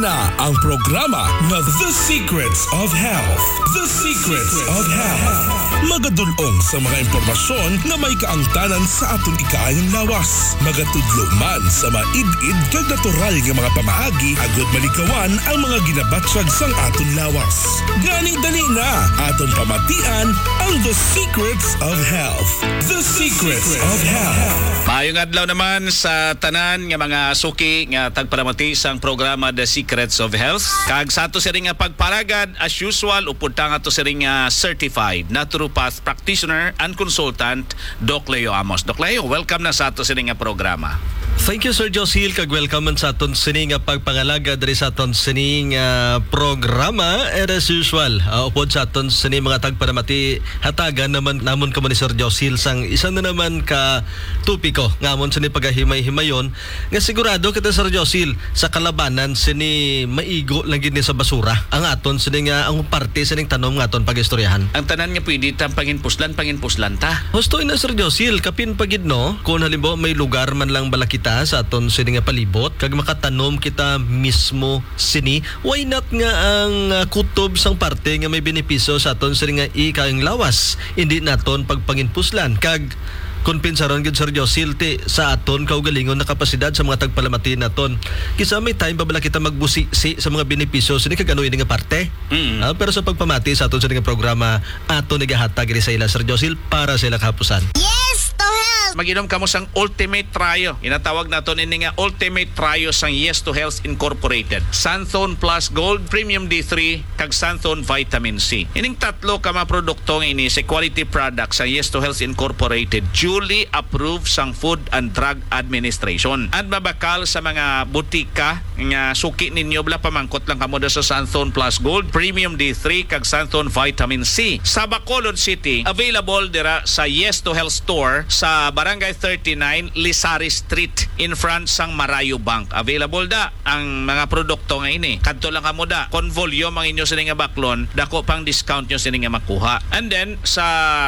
na ang programa na The Secrets of Health. The Secrets of Health. Magadulong sa mga impormasyon na may kaangtanan sa aton ikaayang lawas. Magatudlo man sa maid-id kag natural nga mga pamaagi agud malikawan ang mga ginabatsag sang aton lawas. Gani dali na aton pamatian ang The Secrets of Health. The Secrets of Health. Maayong adlaw naman sa tanan nga mga suki nga tagpalamati sang programa The Secrets of Health. Kag sa ato siring nga pagparagad as usual upod ta nga ato siring nga certified naturopath practitioner and consultant Doc Leo Amos. Doc Leo, welcome na sa ato siring nga programa. Thank you Sir Josil, kag welcome man sa aton sining pagpangalaga diri sa aton sining programa. And as usual, upod sa aton sining mga tagpalamati hatagan naman namon kamo ni Sir Josil sang isa na naman ka tupiko ngamon sini pagahimay-himayon nga sigurado kita Sir Josil sa kalabanan sini maigo lang gid ni sa basura ang aton sini nga ang parte sining tanom nga aton pagistoryahan. Ang tanan nga pwede tang panginpuslan ta. Husto na Sir Josil, kapin pagid no kung halimbawa may lugar man lang bala kita sa aton sini nga palibot kag makatanom kita mismo sini, why not nga ang kutob sang parte nga may benepisyo sa aton sini nga ikaing lawas hindi naton pagpanginpuslan kag kompensaron gid Sir Josil ti sa aton kaugalingon na kapasidad sa mga tagpalamati naton. Kisa may time pa bala kita magbusi sa mga benepisyo sini kag ano ini nga parte. Pero sa pagpamati sa aton sini nga programa aton nagahatag diri sa ila Sir Josil para sa ila kahapusan. Mag-inom kamo sang Ultimate Trio. Inatawag naton ini nga Ultimate Trio sang Yes to Health Incorporated. Santhone Plus Gold, Premium D3, kag Santhone Vitamin C. Ining tatlo ka mga produkto nga ini sa quality products sang Yes to Health Incorporated, duly approved sang Food and Drug Administration. At mabakal sa mga butika nga suki ninyo bala pamangkot lang kamo sa Santhone Plus Gold, Premium D3, kag Santhone Vitamin C. Sa Bacolod City, available dira sa Yes to Health Store sa Barangay 39, Lisari Street, in front sang Marayo Bank. Available da ang mga produkto nga ini. Kadto lang kamo da. Kon volume ang inyo sini nga baklon, dako pang discount nyo sini nga makuha. And then sa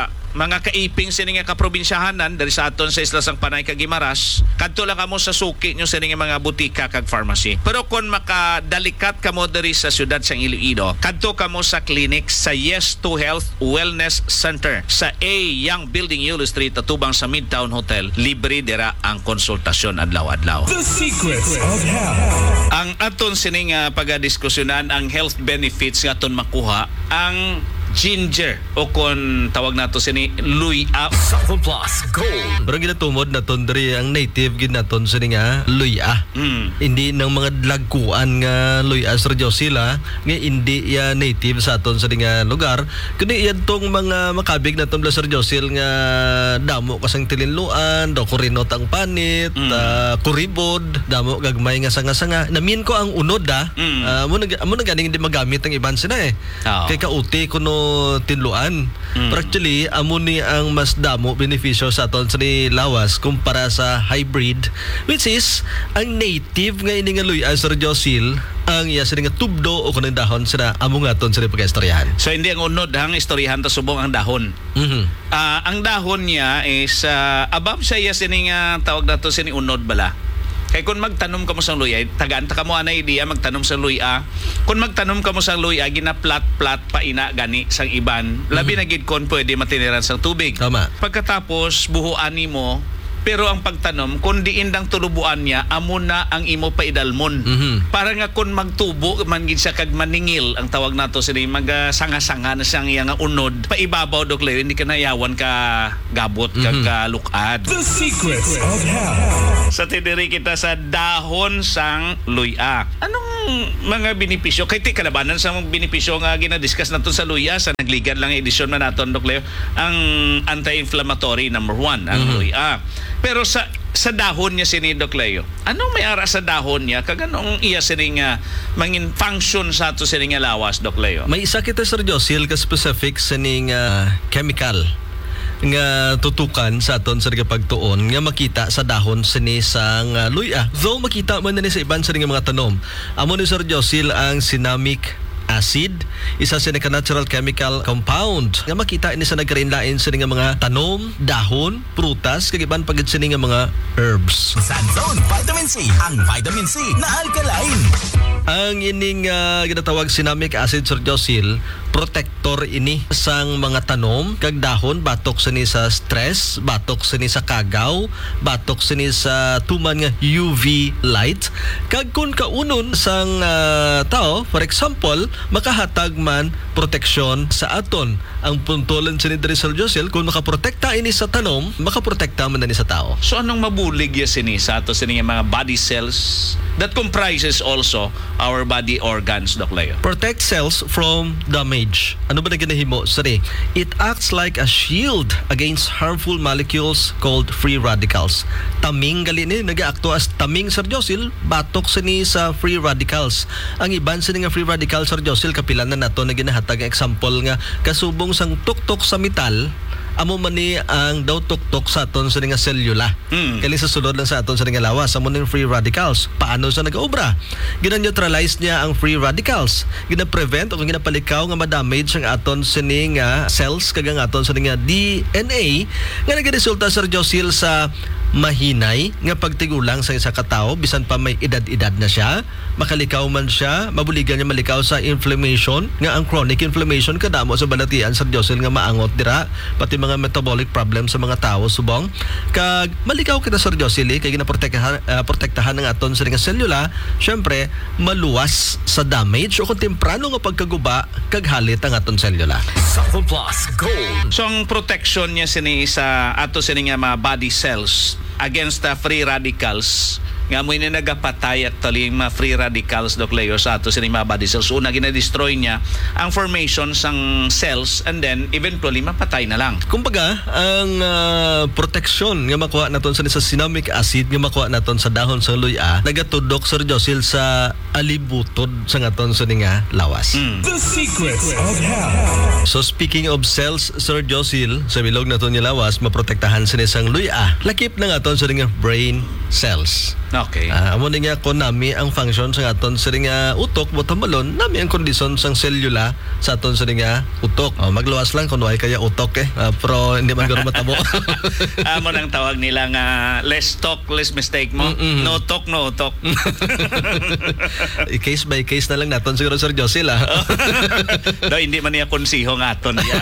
mga kaiping sini nga kaprobinsyahanan dari sa aton sa isla sang Panay kag Guimaras, kadto lang kamo sa suki nyo sini nga mga butika kag pharmacy. Pero kon makadalikat kamo diri sa syudad sang Iloilo, kadto kamo sa clinic sa Yes to Health Wellness Center sa A Young Building Yulo Street atubang sa Midtown Hotel. Libre dira ang konsultasyon adlaw-adlaw. The Secrets of Health. Ang aton sini nga pagadiskusyonan ang health benefits nga aton makuha ang ginger o kung tawag nato sini luya. Santhone Plus Gold. Pero ginatumod naton diri ang native gid naton sini nga luya. Hindi nang mga dlagkuan nga luya Sir Josil nga hindi ya native sa aton sa nga lugar kundi yan tong mga makabig naton bla Sir Josil nga damo kasang tilinluan do kurinot ang panit kuribod damo gagmay nga sanga-sanga namin ko ang unod amo na ganing hindi magamit ang iban sina kay kauti kuno tinluan. Pero actually amo ni ang mas damo benepisyo sa aton sa lawas kumpara sa hybrid, which is ang native nga ini nga luya Sir Josil ang iya sila nga tubdo o kunang dahon sila amo nga aton sila pag-istoryahan. So hindi ang unod hang istoryahan ta subong ang dahon. Ang dahon niya is above sa iya sini nga tawag nato sini unod bala. Kaya kung magtanom ka mo sa luya, tagaan ta ka mo ana idea magtanom sa luya. Kung magtanom ka mo sa luya, gina-plat-plat pa ina gani sang iban. Labi na gid kon pwede matiniran sa tubig. Tama. Pagkatapos buhuan nimo, pero ang pagtanom kung diin dang tulubuan niya amo na ang imo paidalmon. Para nga kung magtubo man gid siya kag maningil ang tawag nato sini sanga-sanga na siyang iya nga unod paibabaw Doc Leo hindi ka nayawan ka gabot kag lukad. The Secrets of Health. Sa tidiri kita sa dahon sang luya. Anong mga benepisyo? Kay ti kalabanan sa mga benepisyo nga ginadiscuss nato sa luya sa nagligan lang edisyon na naton Doc Leo. Ang anti-inflammatory number 1 ang luya. Pero sa dahon niya sini Doc Leo, anong may ara sa dahon niya? Kag anong iya sini nga mangin function sa ato sini nga lawas Doc Leo? May isa kita Sir Josil ka specific sini nga chemical nga tutukan sa aton sa pagtuon nga makita sa dahon sini sang luya. Though makita man ni sa iban sa mga tanom. Amo ni Sir Josil ang cinnamic acid, isa sa natural chemical compound nga makita ini sa nagkarinlain sa nga mga tanom, dahon, prutas, kagiban pagid sa nga mga herbs. Sanzone Vitamin C, ang vitamin C na alkaline. Ang ining ginatawag cinnamic acid, Sir Josil, protector ini sang mga tanom kag dahon, batok sa ni sa stress, batok sa ni sa kagaw, batok sa ni sa tuman nga UV light. Kag kun kaunon sang tao, for example, makahatag man proteksyon sa aton. Ang puntolan sa ni diri, Sir Josil, kung makaprotekta ini sa tanom, makaprotekta man na ni sa tao. So anong mabulig ya sini sa ato sini nga mga body cells that comprises also our body organs, Doc Leo? Protect cells from damage. Ano ba na ginahimo? Sorry. It acts like a shield against harmful molecules called free radicals. Taming gali ni nag-aakto as taming, Sir Josil, batok sa ni sa free radicals. Ang iban sa ni nga free radicals, Sir Josil, kapilan na nato na ginahatag example nga kasubong sang tuktok sa metal, amo man ni ang daw tuktok sa aton sa nga selula. Kali sa sulod lang sa aton sa nga lawas, amo ning free radicals. Paano sa nag-obra? Gina-neutralize niya ang free radicals. Gina-prevent o ginapalikaw nga ma-damage ang aton sa nga cells kag ang aton sa nga DNA nga nagaresulta, Sir Josil, sa mahinay nga pagtigulang sa isa ka tawo bisan pa may edad-edad na siya, makalikaw man siya, mabuligan niya malikaw sa inflammation nga ang chronic inflammation kadamo sa balatian, Sir Josil, nga maangot dira, pati mga metabolic problems sa mga tawo subong. Kag malikaw kita, Sir Josil, kay ginaprotektahan ng aton sa nga selula, syempre maluwas sa damage o kung temprano nga pagkaguba kag halit ang aton selula. Sanzone Plus Gold. So ang protection niya sini sa ato sini nga mga body cells against the free radicals nga mo ini nagapatay actually yung mga free radicals, Doc Leo, sa ato sini mga body cells. Una, gina-destroy niya ang formation sang cells and then eventually mapatay na lang. Kumbaga, ang proteksyon nga makuha naton sa cinnamic acid nga makuha naton sa dahon sa luya nagatudok, Sir Josil, sa alibutod sa ngaton sa nga lawas. The secrets of health. So speaking of cells, Sir Josil, sa bilog naton nga lawas maprotektahan sa isang luya. Lakip na ngaton sa nga brain cells. Okay. Amo ni nga kon nami ang function sa aton sa nga utok botamalon, nami ang kondisyon sang selula sa aton sa nga utok. Magluwas lang kung way kaya utok pero hindi man garo matabo. Amo nang tawag nila nga less talk, less mistake mo. No talk, no utok. Case by case na lang naton siguro, Sir Josil. Do hindi man niya konsiho nga aton niya.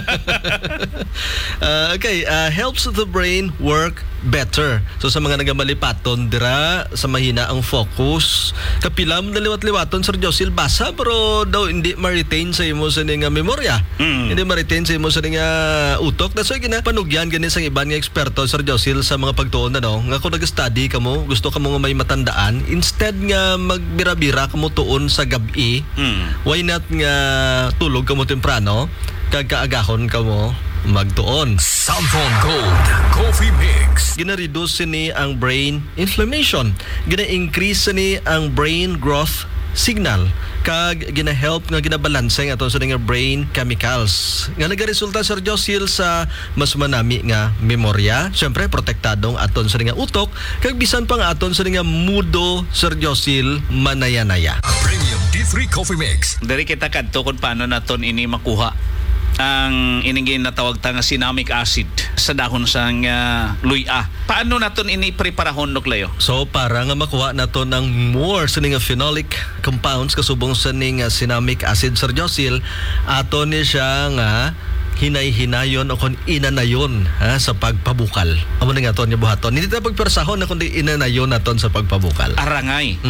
Okay, helps the brain work better. So sa mga nagamalipaton dira sa mahina ang focus, kapilam na liwat-liwaton, Sir Josil, basa pero daw hindi ma-retain sa imo sa nga memorya. Hindi ma-retain sa imo sa nga utok. That's why ginapanugyan ganin sa iban nga eksperto, Sir Josil, sa mga pagtuon nga kung nag-study ka mo, gusto ka mo nga may matandaan, instead nga magbira-bira ka mo tuon sa gabi, why not nga tulog ka mo temprano, kag kaagahon ka mo magtuon. Sanzone Gold Coffee Mix. Gina-reduce ni ang brain inflammation. Gina-increase ni ang brain growth signal. Kag gina-help nga ginabalanse nga aton sa nga brain chemicals. Nga nagaresulta, Sir Josil, sa mas manami nga memorya. Siyempre, protektadong aton sa nga utok. Kag bisan pang aton sa nga mudo, Sir Josil, manaya-naya. Premium D3 Coffee Mix. Dari kita kadto kung paano naton ini makuha ang iningin na tawag ta nga cinnamic acid sa dahon sang luya. Paano naton ini preparahon, Doc Leo? So para nga makuha nato ng more sa nga phenolic compounds kasubong sa nga cinnamic acid, Sir Josil, ato ni siya nga hinay-hinayon o kung inanayon sa pagpabukal. Amo na nga aton niya buhaton. Hindi tayo pagpersahon na kundi inanayon naton sa pagpabukal. Arangay.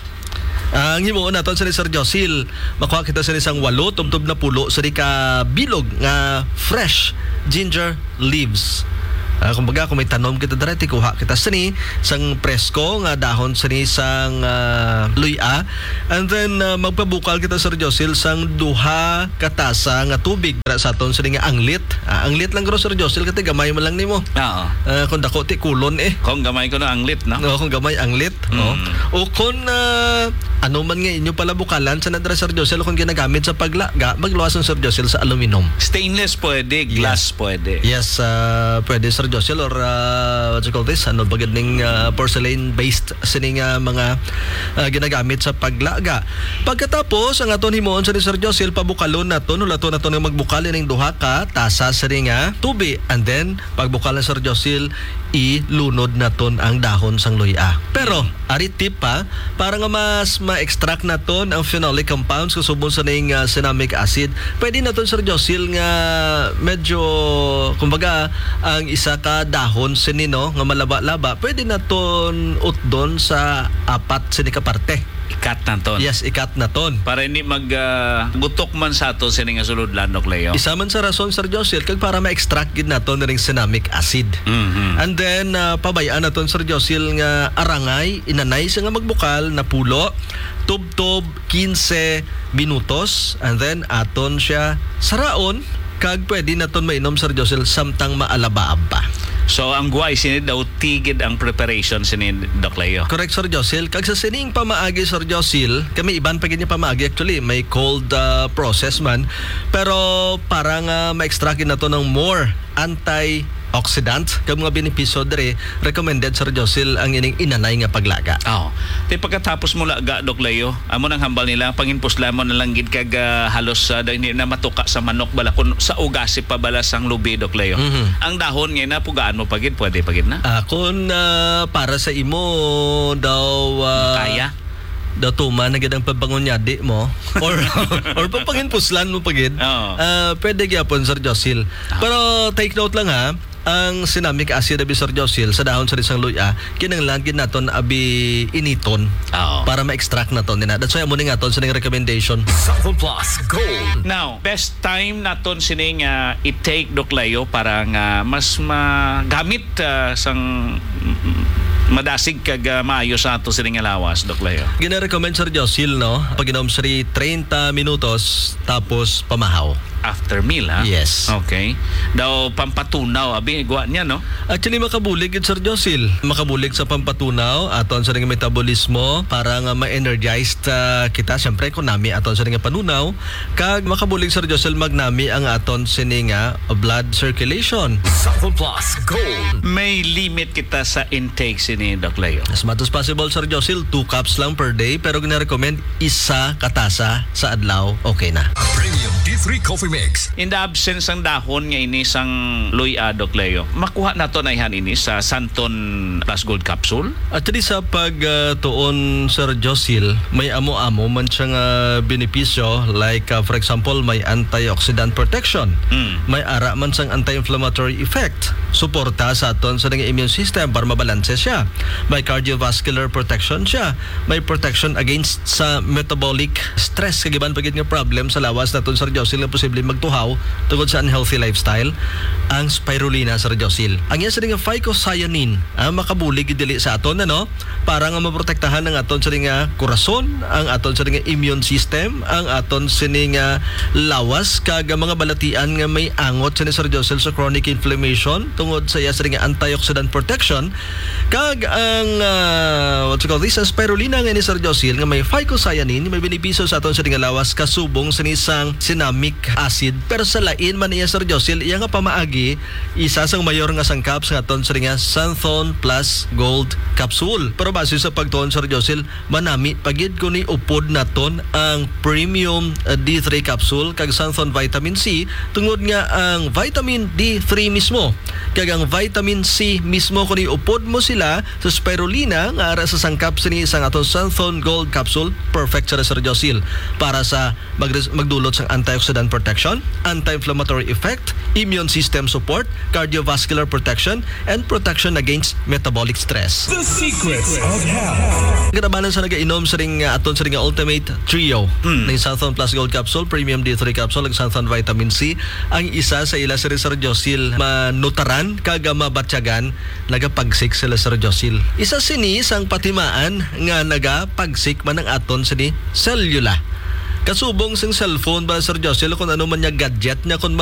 Ang himuon naton sa Sir Josil, makuha kita sa isang 8 tubtob na pulo sa ka bilog nga fresh ginger leaves. Kumbaga, kung may tanom kita dati, kuha kita sini sang presko nga dahon sini sang luya, and then magpabukal kita, Sir Josil, sang duha katasa nga tubig sa aton sini nga anglit. Anglit lang gro, Sir Josil, kati gamay mo lang nimo. Oo. Kung dako ti kulon Kung gamay ko na anglit, no? No, kung gamay anglit, no. O kung ano man nga inyo pala bukalan sa nadra, Sir Josil, kung ginagamit sa paglaga, magluwas ng Sir Josil sa aluminum. Stainless pwede, glass pwede. Yes, pwede, Sir Josil, or what you call this, ano bagad ning porcelain based sining mga ginagamit sa paglaga. Pagkatapos ang aton himuon sa ni Sir Josil, pabukalon naton, ulaton naton nga magbukal ning duha ka tasa sa nga tubi, and then pagbukal ni Sir Josil, ilunod naton ang dahon sang luya. Pero ari tip pa, para nga mas ma-extract naton ang phenolic compounds kasubon sa ning cinnamic acid, pwede naton Sir Josil nga medyo kumbaga ang isa ka dahon sinino nga malaba-laba, pwede naton utdon sa apat sini ka parte. Ikat na ton. Yes, ikat naton. Para hindi gutok man sa ato sini nga sulod lan Docleo. Isa man sa rason Sir Josil kag para ma-extract gid naton ning cinnamic acid. And then pabayaan naton Sir Josil nga arangay inanay sa nga magbukal na pulo tubtob 15 minutos, and then aton siya saraon kag pwede naton mainom Sir Josil samtang maalabaab pa. So ang guay sini daw tigid ang preparation sini Docleo. Correct Sir Josil. Kag sa sining pamaagi Sir Josil, kami iban pa gid niya pamaagi, actually may cold process man, pero parang ma-extract nato ng more antioxidant kag mga benepisyo dere, recommended Sir Josil ang ining inanay nga paglaga. Te pagkatapos mo laga Docleo, amo nang hambal nila panginpuslamon na lang gid kag halos hindi na matuka sa manok bala kun sa ugasip pa bala sang lubi Docleo. Ang dahon nga na pugaan mo pagid, pwede pagid na. Kung para sa imo daw Kaya daw tuman na gid ang pagbangunyadi mo or papanginpuslan mo pagid, pwede gyapon Sir Josil. Pero take note lang ha, ang cinnamic acid abi Sir Josil sa dahon sa isang luya kinahanglan gid naton abi initon para ma-extract naton nina. That's why amo ning aton sa ning recommendation. Santhon Plus Gold. Now, best time naton sining i-take Docleo para nga mas magamit sang madasig kag maayo sa ato sining lawas Docleo. Gina-recommend Sir Josil no, pag inom sri 30 minutos tapos pamahaw. After meal ha? Yes. Okay. Daw pampatunaw abi guwa niya no? Actually makabulig gid Sir Josil. Makabulig sa pampatunaw aton sa ning metabolismo para nga ma-energized kita syempre kun nami aton sa ning panunaw, kag makabulig Sir Josil magnami ang aton sini nga blood circulation. Santhon Plus Gold. May limit kita sa intake sini Docleo. As much as possible Sir Josil, 2 cups lang per day, pero gina-recommend isa katasa sa adlaw, okay na. Premium D3 Coffee Mix. In the absence ang dahon nga ini sang luya Docleo, makuha nato na ihan ini sa Santhon Plus Gold Capsule. Actually sa pagtuon Sir Josil, may amo-amo man siyang benepisyo, like for example may antioxidant protection, may ara man sang anti-inflammatory effect, suporta sa aton sa nga immune system para mabalanse siya, may cardiovascular protection siya, may protection against sa metabolic stress, kagiban pagit nga problem sa lawas naton Sir Josil nga posible magtuhaw tungod sa unhealthy lifestyle, ang spirulina Sir Josil. Ang yan sa nga phycocyanin, makabulig dili sa aton ano, para nga maprotektahan ang aton sa nga kurason, ang aton sa nga immune system, ang aton sa nga lawas kag mga balatian nga may angot sa ni Sir Josil sa chronic inflammation tungod sa iya sa nga antioxidant protection, kag ang what you call this, spirulina nga ni Sir Josil nga may phycocyanin, may benepisyo sa aton sa nga lawas kasubong sa isang cinnamic acid, pero sa lain man iya Sir Josil, iya nga pamaagi isa sang mayor nga sangkap sa aton sa nga Santhon Plus Gold Capsule. Pero base sa pagtuon Sir Josil, manami pagid ko ni upod naton ang Premium D3 Capsule kag Santhon Vitamin C, tungod nga ang Vitamin D3 mismo kag ang Vitamin C mismo kung upod mo sila sa spirulina nga ara sa sangkap sa isang aton Santhon Gold Capsule, perfect sa Sir Josil para sa magdulot sa antioxidant protection, anti-inflammatory effect, immune system support, cardiovascular protection, and protection against metabolic stress. The Secrets of Health. Ganabanan sa nagainom sa ring aton sa ring Ultimate Trio ng Santhon Plus Gold Capsule, Premium D3 Capsule, ug Santhon Vitamin C. Ang isa sa ila sa Sir Josil manutaran kag mabatyagan nagapagsik sila Sir Josil. Isa sini sang patimaan nga nagapagsik man ang aton sini cellula. Kasubong sing cellphone ba Sir Josil, kung ano man niya gadget niya, kung